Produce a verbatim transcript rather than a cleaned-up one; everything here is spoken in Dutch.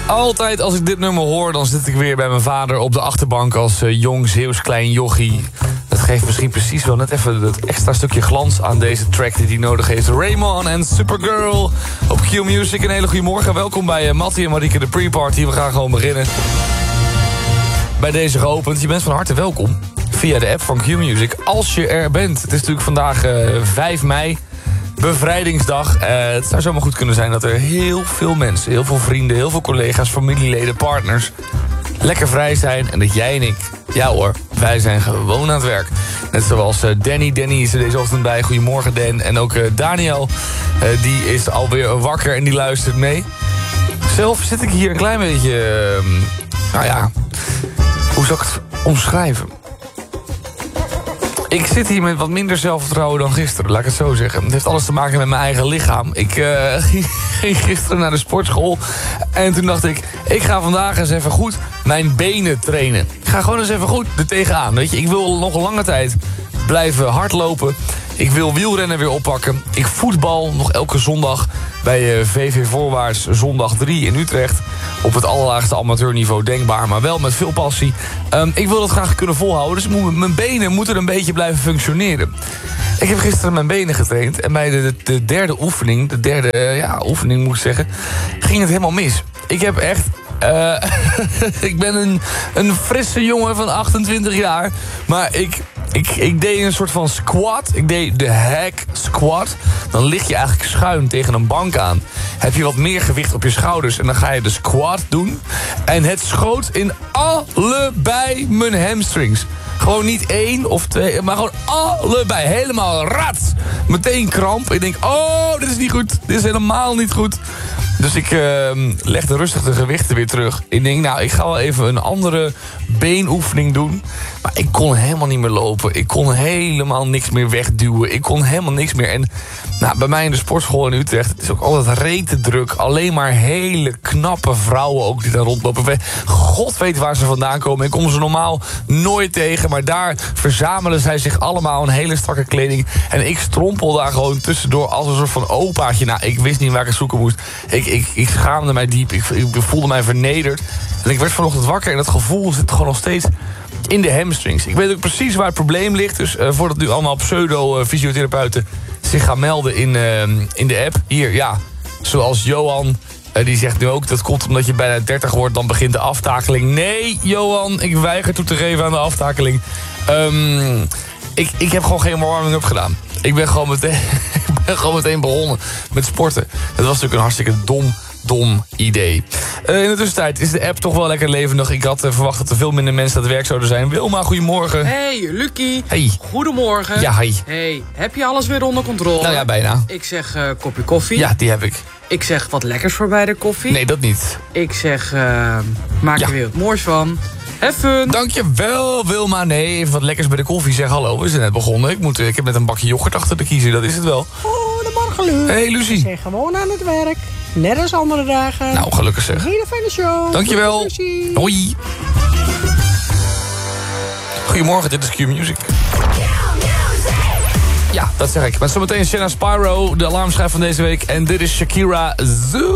Altijd als ik dit nummer hoor, dan zit ik weer bij mijn vader op de achterbank als uh, jong Zeeuws klein jochie. Dat geeft misschien precies wel net even het extra stukje glans aan deze track die hij nodig heeft. Raymond en Supergirl op Q Music. Een hele goede morgen. Welkom bij uh, Mattie en Marieke de pre-party. We gaan gewoon beginnen. Bij deze geopend. Je bent van harte welkom via de app van Q Music. Als je er bent. Het is natuurlijk vandaag uh, vijf mei. Bevrijdingsdag. Uh, het zou zomaar goed kunnen zijn dat er heel veel mensen, heel veel vrienden, heel veel collega's, familieleden, partners lekker vrij zijn. En dat jij en ik, ja hoor, wij zijn gewoon aan het werk. Net zoals uh, Danny. Danny is er deze ochtend bij. Goedemorgen Dan. En ook uh, Daniel, uh, die is alweer wakker en die luistert mee. Zelf zit ik hier een klein beetje, uh, nou ja, hoe zou ik het omschrijven? Ik zit hier met wat minder zelfvertrouwen dan gisteren, laat ik het zo zeggen. Het heeft alles te maken met mijn eigen lichaam. Ik uh, ging, ging gisteren naar de sportschool en toen dacht ik, ik ga vandaag eens even goed mijn benen trainen. Ik ga gewoon eens even goed er tegenaan, weet je. Ik wil nog een lange tijd blijven hardlopen. Ik wil wielrennen weer oppakken. Ik voetbal nog elke zondag bij V V Voorwaarts zondag drie in Utrecht. Op het allerlaagste amateurniveau denkbaar, maar wel met veel passie. Um, ik wil dat graag kunnen volhouden, dus moet, mijn benen moeten een beetje blijven functioneren. Ik heb gisteren mijn benen getraind en bij de, de derde oefening, de derde uh, ja, oefening moet ik zeggen, ging het helemaal mis. Ik heb echt... Uh, ik ben een, een frisse jongen van achtentwintig jaar, maar ik... Ik, ik deed een soort van squat. Ik deed de hack squat. Dan lig je eigenlijk schuin tegen een bank aan. Heb je wat meer gewicht op je schouders. En dan ga je de squat doen. En het schoot in allebei mijn hamstrings. Gewoon niet één of twee, maar gewoon allebei. Helemaal rat. Meteen kramp. Ik denk, oh, dit is niet goed. Dit is helemaal niet goed. Dus ik uh, legde rustig de gewichten weer terug. Ik denk, nou, ik ga wel even een andere beenoefening doen. Maar ik kon helemaal niet meer lopen. Ik kon helemaal niks meer wegduwen. Ik kon helemaal niks meer. En nou, bij mij in de sportschool in Utrecht, het is ook altijd rete druk. Alleen maar hele knappe vrouwen ook die daar rondlopen. God weet waar ze vandaan komen. Ik kom ze normaal nooit tegen. Maar daar verzamelen zij zich allemaal in hele strakke kleding. En ik strompel daar gewoon tussendoor als een soort van opaatje. Nou, ik wist niet waar ik het zoeken moest. Ik, ik, ik schaamde mij diep. Ik, ik voelde mij vernederd. En ik werd vanochtend wakker en dat gevoel zit gewoon nog steeds in de hamstrings. Ik weet ook precies waar het probleem ligt. Dus uh, voordat nu allemaal pseudo-fysiotherapeuten zich gaan melden in, uh, in de app. Hier, ja, zoals Johan, uh, die zegt nu ook, dat komt omdat je bijna dertig wordt, dan begint de aftakeling. Nee, Johan, ik weiger toe te geven aan de aftakeling. Um, ik, ik heb gewoon geen warming-up gedaan. Ik ben gewoon meteen, ik ben gewoon meteen begonnen met sporten. Dat was natuurlijk een hartstikke dom... dom idee. Uh, in de tussentijd is de app toch wel lekker levendig. Ik had uh, verwacht dat er veel minder mensen aan het werk zouden zijn. Wilma, goedemorgen. Hey, Lucky. Hey. Goedemorgen. Ja, hi. Hey, heb je alles weer onder controle? Nou ja, bijna. Ik zeg uh, kopje koffie. Ja, die heb ik. Ik zeg wat lekkers voor bij de koffie. Nee, dat niet. Ik zeg, uh, maak ja. er weer wat moois van. Have fun. Dankjewel, Wilma. Nee, even wat lekkers bij de koffie. Zeg hallo, we zijn net begonnen. Ik, moet, ik heb net een bakje yoghurt achter de kiezen, dat is het wel. Goedemorgen, Luc. Hey, Lucie. Ik ben gewoon aan het werk. Net als andere dagen. Nou, gelukkig zeg. Een hele fijne show. Dankjewel. Lucie. Hoi. Goedemorgen, dit is Q Music. Ja, dat zeg ik. Met zometeen Shanna Spyro, de alarmschijf van deze week. En dit is Shakira Zoo.